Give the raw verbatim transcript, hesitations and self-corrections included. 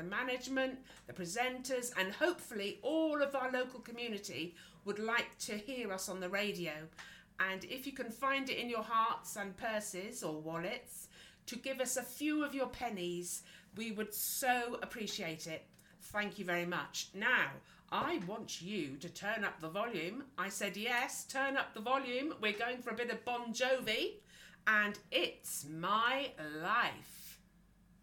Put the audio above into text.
management, the presenters, and hopefully all of our local community would like to hear us on the radio. And if you can find it in your hearts and purses or wallets to give us a few of your pennies, we would so appreciate it. Thank you very much. Now, I want you to turn up the volume. I said yes, turn up the volume. We're going for a bit of Bon Jovi, and It's My Life.